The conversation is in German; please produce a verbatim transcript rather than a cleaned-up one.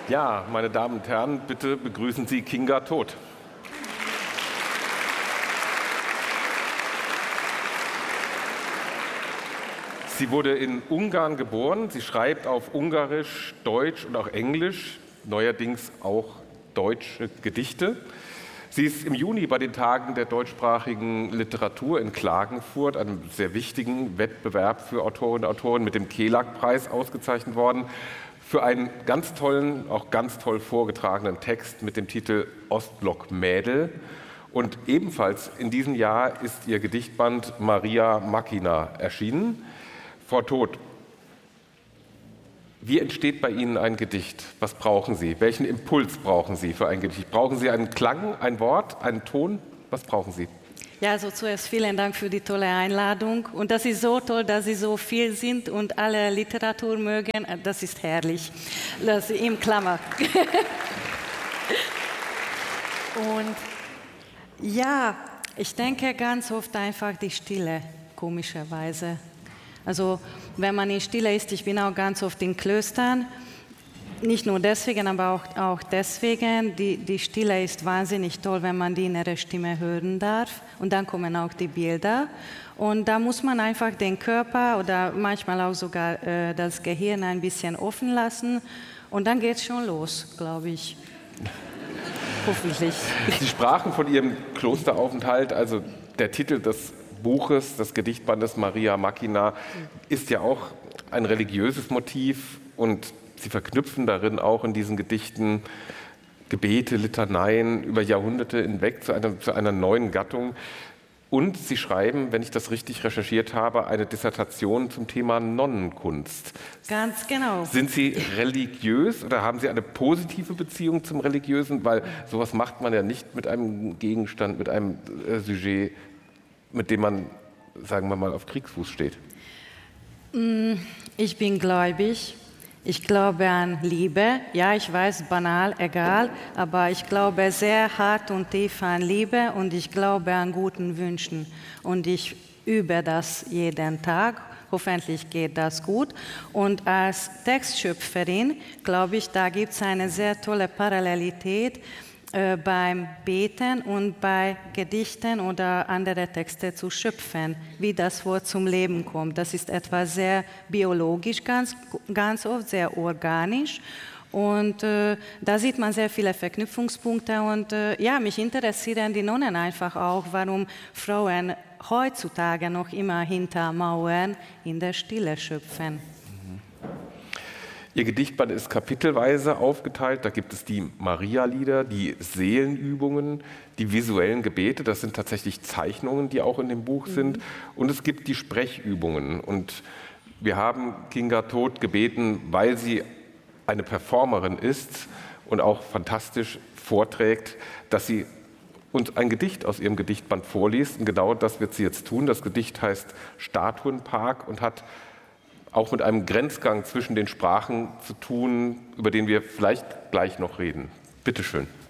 Ja, meine Damen und Herren, bitte begrüßen Sie Kinga Todt. Sie wurde in Ungarn geboren. Sie schreibt auf Ungarisch, Deutsch und auch Englisch, neuerdings auch deutsche Gedichte. Sie ist im Juni bei den Tagen der deutschsprachigen Literatur in Klagenfurt, einem sehr wichtigen Wettbewerb für Autorinnen und Autoren, mit dem Kelag-Preis ausgezeichnet worden, für einen ganz tollen, auch ganz toll vorgetragenen Text mit dem Titel Ostblock-Mädel. Und ebenfalls in diesem Jahr ist ihr Gedichtband Maria Machina erschienen. Frau Todt, wie entsteht bei Ihnen ein Gedicht? Was brauchen Sie? Welchen Impuls brauchen Sie für ein Gedicht? Brauchen Sie einen Klang, ein Wort, einen Ton? Was brauchen Sie? Ja, also zuerst vielen Dank für die tolle Einladung. Und das ist so toll, dass Sie so viel sind und alle Literatur mögen. Das ist herrlich. Das im Klammer. Und ja, ich denke ganz oft einfach die Stille, komischerweise. Also wenn man in Stille ist, ich bin auch ganz oft in Klöstern, nicht nur deswegen, aber auch, auch deswegen, die, die Stille ist wahnsinnig toll, wenn man die innere Stimme hören darf und dann kommen auch die Bilder und da muss man einfach den Körper oder manchmal auch sogar äh, das Gehirn ein bisschen offen lassen und dann geht es schon los, glaube ich. Hoffentlich. Sie sprachen von Ihrem Klosteraufenthalt, also der Titel des Buches, des Gedichtbandes Maria Machina, ist ja auch ein religiöses Motiv und Sie verknüpfen darin auch in diesen Gedichten Gebete, Litaneien über Jahrhunderte hinweg zu einer, zu einer neuen Gattung. Und Sie schreiben, wenn ich das richtig recherchiert habe, eine Dissertation zum Thema Nonnenkunst. Ganz genau. Sind Sie religiös oder haben Sie eine positive Beziehung zum Religiösen? Weil sowas macht man ja nicht mit einem Gegenstand, mit einem äh, Sujet, mit dem man, sagen wir mal, auf Kriegsfuß steht. Ich bin gläubig. Ich glaube an Liebe. Ja, ich weiß, banal, egal, aber ich glaube sehr hart und tief an Liebe und ich glaube an guten Wünschen. Und ich übe das jeden Tag. Hoffentlich geht das gut. Und als Textschöpferin, glaube ich, da gibt es eine sehr tolle Parallelität äh, beim Beten und bei Gedichten oder andere Texte zu schöpfen, wie das Wort zum Leben kommt. Das ist etwas sehr biologisch, ganz, ganz oft sehr organisch. Und äh, da sieht man sehr viele Verknüpfungspunkte. Und äh, ja, mich interessieren die Nonnen einfach auch, warum Frauen heutzutage noch immer hinter Mauern in der Stille schöpfen. Ihr Gedichtband ist kapitelweise aufgeteilt. Da gibt es die Maria-Lieder, die Seelenübungen, die visuellen Gebete. Das sind tatsächlich Zeichnungen, die auch in dem Buch mhm. sind. Und es gibt die Sprechübungen. Und wir haben Kinga Todt gebeten, weil sie eine Performerin ist und auch fantastisch vorträgt, dass sie uns ein Gedicht aus ihrem Gedichtband vorliest. Und genau das wird sie jetzt tun. Das Gedicht heißt Statuenpark und hat auch mit einem Grenzgang zwischen den Sprachen zu tun, über den wir vielleicht gleich noch reden. Bitte schön.